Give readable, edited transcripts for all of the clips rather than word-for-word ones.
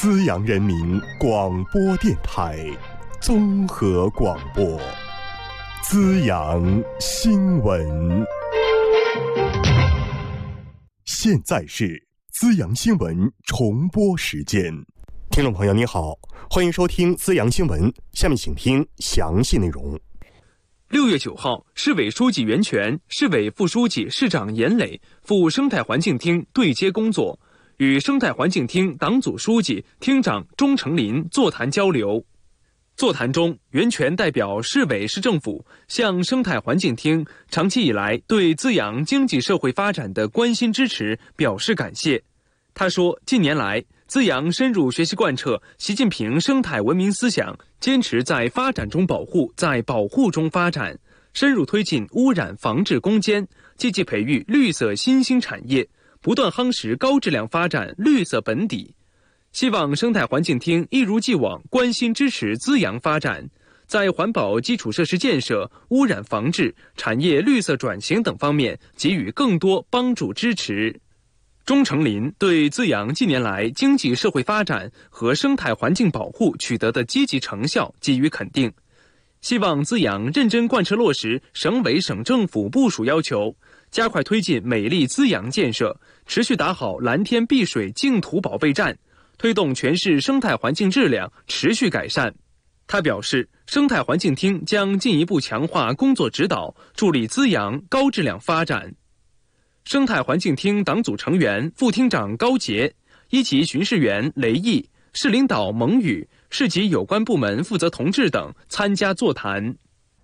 资阳人民广播电台综合广播，资阳新闻。现在是资阳新闻重播时间。听众朋友你好，欢迎收听资阳新闻，下面请听详细内容。 6月9号，市委书记袁泉、市委副书记、市长严磊赴生态环境厅对接工作，与生态环境厅党组书记、厅长钟成林座谈交流。座谈中，袁泉代表市委市政府向生态环境厅长期以来对资阳经济社会发展的关心支持表示感谢。他说，近年来，资阳深入学习贯彻习近平生态文明思想，坚持在发展中保护，在保护中发展，深入推进污染防治攻坚，积极培育绿色新兴产业，不断夯实高质量发展绿色本底。希望生态环境厅一如既往关心支持资阳发展，在环保基础设施建设、污染防治、产业绿色转型等方面给予更多帮助支持。钟成林对资阳近年来经济社会发展和生态环境保护取得的积极成效给予肯定，希望资阳认真贯彻落实省委省政府部署要求，加快推进美丽资阳建设，持续打好蓝天碧水净土保卫战，推动全市生态环境质量持续改善。他表示，生态环境厅将进一步强化工作指导，助力资阳高质量发展。生态环境厅党组成员、副厅长高杰、一级巡视员雷毅、市领导蒙宇、市级有关部门负责同志等参加座谈。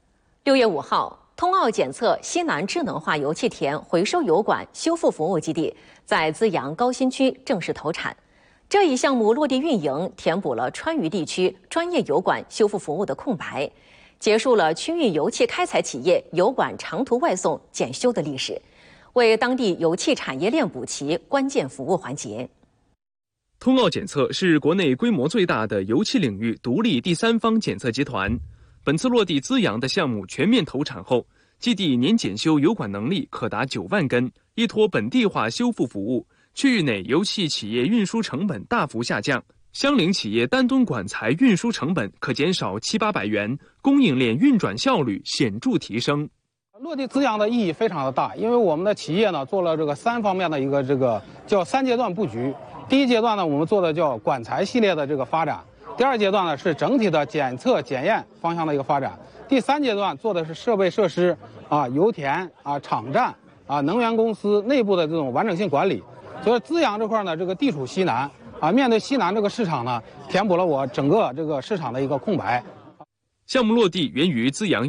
6月5号，通奥检测西南智能化油气田回收油管修复服务基地在资阳高新区正式投产。这一项目落地运营，填补了川渝地区专业油管修复服务的空白，结束了区域油气开采企业油管长途外送检修的历史，为当地油气产业链补齐关键服务环节。 通奥检测是国内规模最大的油气领域独立第三方检测集团。本次落地资阳的项目全面投产后，基地年检修油管能力可达9万根，依托本地化修复服务，区域内油气企业运输成本大幅下降，相邻企业单吨管材运输成本可减少700-800元，供应链运转效率显著提升。 落地资阳的意义非常的大，因为我们的企业呢做了这个3方面的一个叫3阶段布局。第一阶段呢，我们做的叫管材系列的这个发展；第2阶段呢是整体的检测检验方向的一个发展；第3阶段做的是设备设施油田场站能源公司内部的这种完整性管理。所以资阳这块呢，这个地处西南面对西南这个市场呢，填补了我整个这个市场的一个空白。 项目落地源于资阳